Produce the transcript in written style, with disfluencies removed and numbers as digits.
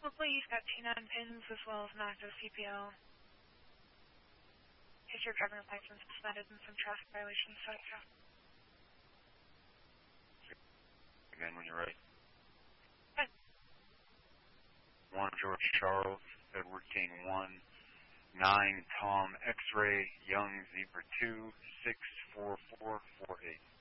Probably you've got T9 pins as well as an active CPL. Is your driver's license suspended in some traffic violations, so yeah. Again, when you're ready. Okay. 1 George Charles, Edward Kane 1, 9 Tom X-Ray, Young Zebra 2, 64448.